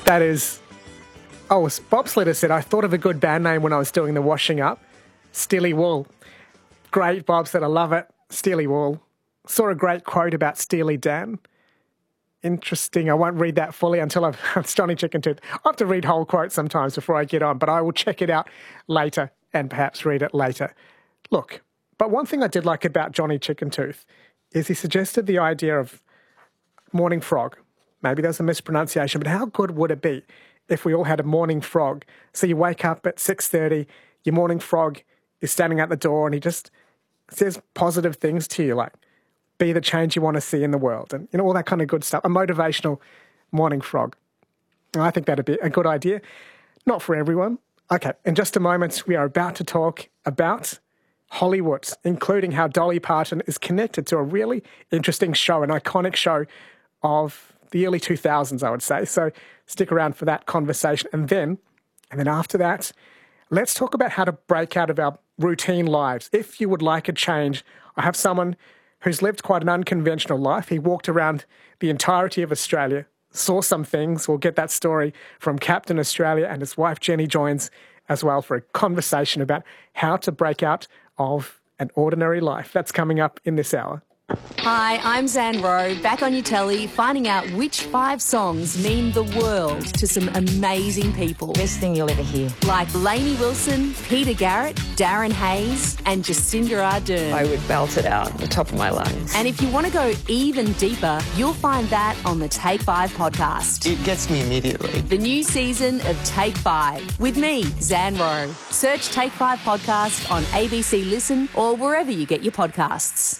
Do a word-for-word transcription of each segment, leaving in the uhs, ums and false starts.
That is... Oh, as Bob Slater said, I thought of a good band name when I was doing the washing up. Steely Wool. Great, Bob said, I love it. Steely Wool. Saw a great quote about Steely Dan. Interesting. I won't read that fully until I've... It's Johnny Chicken Tooth. I have to read whole quotes sometimes before I get on, but I will check it out later and perhaps read it later. Look, but one thing I did like about Johnny Chicken Tooth is he suggested the idea of morning frog. Maybe there's a mispronunciation, but how good would it be if we all had a morning frog? So you wake up at six thirty, your morning frog is standing at the door and he just says positive things to you, like be the change you want to see in the world and, you know, all that kind of good stuff. A motivational morning frog. And I think that'd be a good idea. Not for everyone. Okay, in just a moment, we are about to talk about Hollywood, including how Dolly Parton is connected to a really interesting show, an iconic show of the early two thousands, I would say. So stick around for that conversation. And then, and then after that, let's talk about how to break out of our routine lives. If you would like a change, I have someone who's lived quite an unconventional life. He walked around the entirety of Australia, saw some things. We'll get that story from Captain Australia, and his wife Jenny joins as well for a conversation about how to break out of an ordinary life. That's coming up in this hour. Hi, I'm Zan Rowe, back on your telly, finding out which five songs mean the world to some amazing people. Best thing you'll ever hear. Like Lainey Wilson, Peter Garrett, Darren Hayes, and Jacinda Ardern. I would belt it out at the top of my lungs. And if you want to go even deeper, you'll find that on the Take Five podcast. It gets me immediately. The new season of Take Five with me, Zan Rowe. Search Take Five podcast on A B C Listen or wherever you get your podcasts.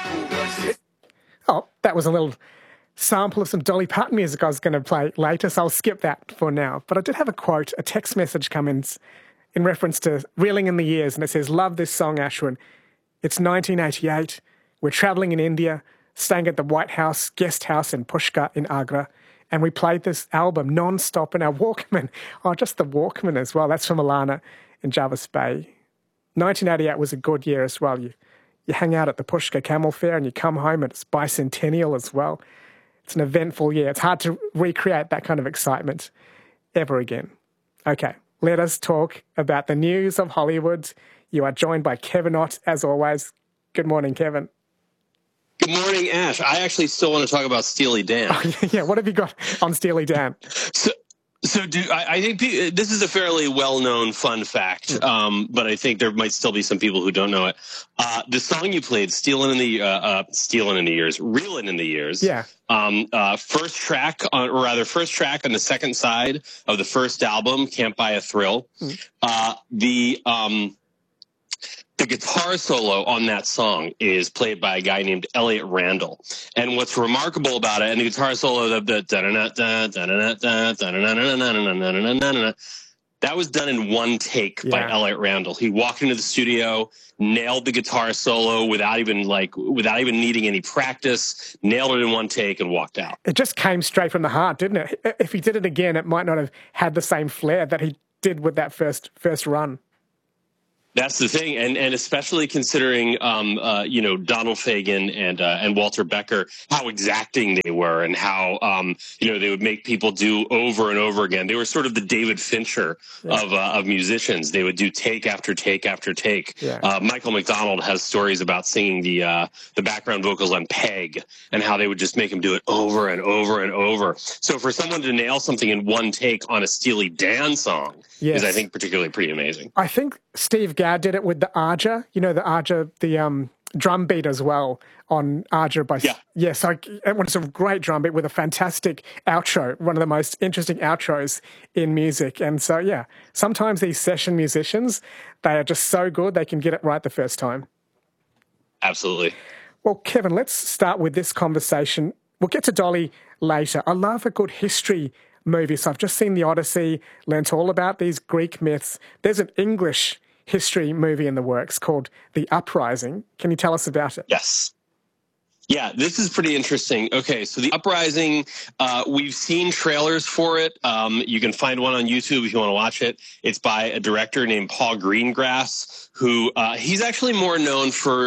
Oh, that was a little sample of some Dolly Parton music I was going to play later, so I'll skip that for now. But I did have a quote, a text message come in in reference to Reeling in the Years, and it says, love this song, Ashwin. It's nineteen eighty-eight. We're travelling in India, staying at the White House guest house in Pushkar in Agra, and we played this album non-stop in our Walkman. Oh, just the Walkman as well. That's from Alana in Jervis Bay. nineteen eighty-eight was a good year as well. You You hang out at the Pushkar Camel Fair and you come home and it's bicentennial as well. It's an eventful year. It's hard to recreate that kind of excitement ever again. Okay, let us talk about the news of Hollywood. You are joined by Kevin Ott, as always. Good morning, Kevin. Good morning, Ash. I actually still want to talk about Steely Dan. Oh, yeah, what have you got on Steely Dan? So, So do I, I think pe- this is a fairly well-known fun fact, um, but I think there might still be some people who don't know it. Uh, the song you played, "Stealing in the uh, uh, Stealing in the Years," "Reeling in the Years," yeah. Um, uh, first track, on, or rather, first track on the second side of the first album, "Can't Buy a Thrill." Mm. Uh, the um, The guitar solo on that song is played by a guy named Elliot Randall. And what's remarkable about it, and the guitar solo, the, the that was done in one take yeah. by Elliot Randall. He walked into the studio, nailed the guitar solo without even like without even needing any practice, nailed it in one take and walked out. It just came straight from the heart, didn't it? If he did it again, it might not have had the same flair that he did with that first first run. That's the thing, and and especially considering, um, uh, you know, Donald Fagen and uh, and Walter Becker, how exacting they were, and how um, you know they would make people do over and over again. They were sort of the David Fincher yeah. of uh, of musicians. They would do take after take after take. Yeah. Uh, Michael McDonald has stories about singing the uh, the background vocals on Peg, and how they would just make him do it over and over and over. So for someone to nail something in one take on a Steely Dan song yes. is, I think, particularly pretty amazing. I think Steve Gadd did it with the Arja, you know, the Arja, the um, drum beat as well on Arja. By, yeah. yeah, so it was a great drum beat with a fantastic outro, one of the most interesting outros in music. And so, yeah, sometimes these session musicians, they are just so good, they can get it right the first time. Absolutely. Well, Kevin, let's start with this conversation. We'll get to Dolly later. I love a good history movie. So I've just seen The Odyssey, learnt all about these Greek myths. There's an English history movie in the works called The Uprising. Can you tell us about it? Yes. Yeah, this is pretty interesting. Okay, so The Uprising, uh, we've seen trailers for it. Um, you can find one on YouTube if you want to watch it. It's by a director named Paul Greengrass, who uh, he's actually more known for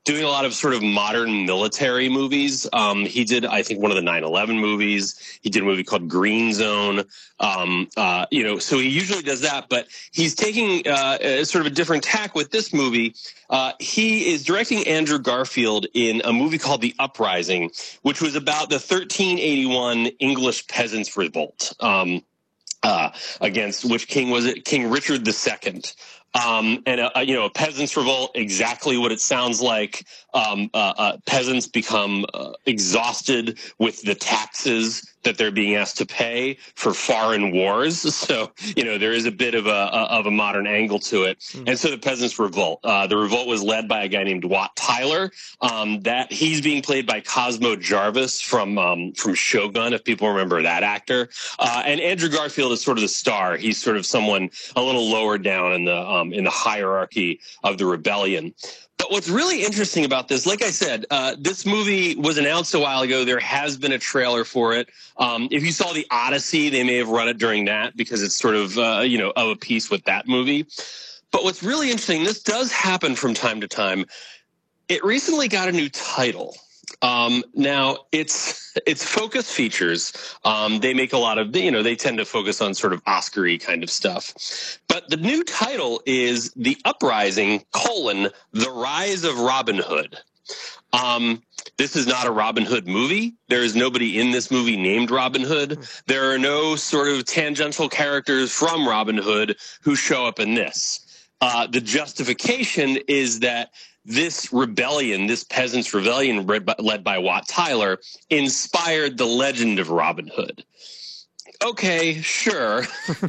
doing a lot of sort of modern military movies. Um, he did, I think, one of the nine eleven movies. He did a movie called Green Zone. Um, uh, you know, so he usually does that, but he's taking uh, a, sort of a different tack with this movie. Uh, he is directing Andrew Garfield in a movie called The Uprising, which was about the thirteen eighty-one English Peasants' Revolt. Um, uh, against which king was it? King Richard the Second. Um, and, uh, you know, a peasants' revolt, exactly what it sounds like. Um, uh, uh, peasants become uh, exhausted with the taxes that they're being asked to pay for foreign wars. So, you know, there is a bit of a, of a modern angle to it. Mm. And so the peasants' revolt, uh, the revolt was led by a guy named Wat Tyler. Um, that he's being played by Cosmo Jarvis from, um, from Shogun, if people remember that actor. Uh, and Andrew Garfield is sort of the star. He's sort of someone a little lower down in the, um, in the hierarchy of the rebellion. But what's really interesting about this, like I said, uh, this movie was announced a while ago. There has been a trailer for it. Um, if you saw The Odyssey, they may have run it during that because it's sort of, uh, you know, of a piece with that movie. But what's really interesting, this does happen from time to time. It recently got a new title. Um, now it's, it's Focus Features. Um, they make a lot of, you know, they tend to focus on sort of Oscar-y kind of stuff. But the new title is The Uprising, colon, The Rise of Robin Hood. Um, this is not a Robin Hood movie. There is nobody in this movie named Robin Hood. There are no sort of tangential characters from Robin Hood who show up in this. Uh, the justification is that this rebellion, this peasants' rebellion led by, led by Wat Tyler, inspired the legend of Robin Hood. Okay, sure.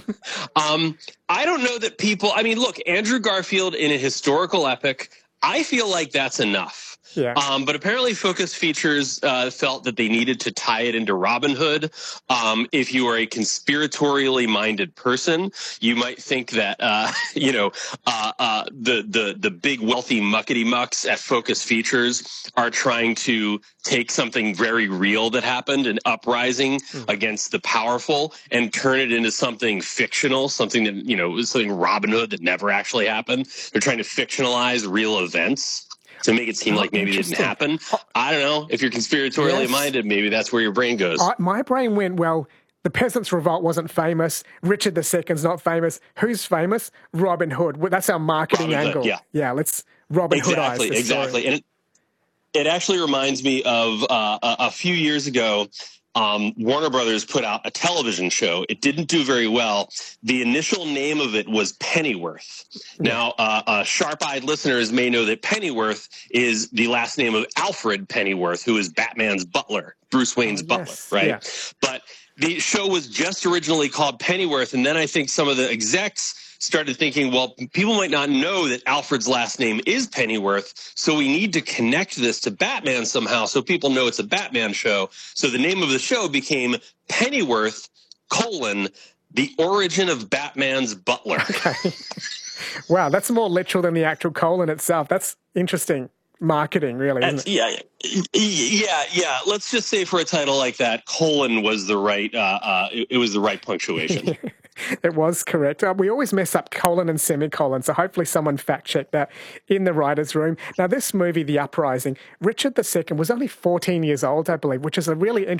um, I don't know that people, I mean, look, Andrew Garfield in a historical epic, I feel like that's enough. Yeah. Um, but apparently Focus Features uh, felt that they needed to tie it into Robin Hood. Um, if you are a conspiratorially minded person, you might think that, uh, you know, uh, uh, the, the, the big wealthy muckety mucks at Focus Features are trying to take something very real that happened, an uprising mm. against the powerful, and turn it into something fictional, something that, you know, something Robin Hood that never actually happened. They're trying to fictionalize real events to make it seem oh, like maybe it didn't happen. I don't know. If you're conspiratorially yes. minded, maybe that's where your brain goes. I, my brain went, well, the Peasants' Revolt wasn't famous. Richard the Second's not famous. Who's famous? Robin Hood. That's our marketing Robin angle. Hood, yeah. yeah, let's Robin exactly, Hoodize this Exactly, story. And it, it actually reminds me of uh, a, a few years ago, Um, Warner Brothers put out a television show. It didn't do very well. The initial name of it was Pennyworth. Yeah. Now, uh, uh, sharp-eyed listeners may know that Pennyworth is the last name of Alfred Pennyworth, who is Batman's butler, Bruce Wayne's oh, butler, yes. right? Yeah. But the show was just originally called Pennyworth, and then I think some of the execs started thinking, well, people might not know that Alfred's last name is Pennyworth, so we need to connect this to Batman somehow so people know it's a Batman show. So the name of the show became Pennyworth, colon, the origin of Batman's butler. Okay. Wow, that's more literal than the actual colon itself. That's interesting marketing, really, isn't it? Yeah, yeah, yeah. Let's just say for a title like that, colon was the right, uh, uh, it, it was the right punctuation. It was correct. Uh, we always mess up colon and semicolon, so hopefully someone fact-checked that in the writer's room. Now, this movie, The Uprising, Richard the Second was only fourteen years old, I believe, which is a really interesting